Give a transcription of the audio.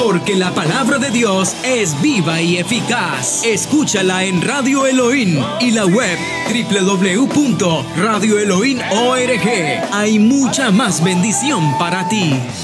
porque la palabra de Dios es viva y eficaz. Escúchala en Radio Elohim y la web www.radioelohim.org. Hay mucha más bendición para ti.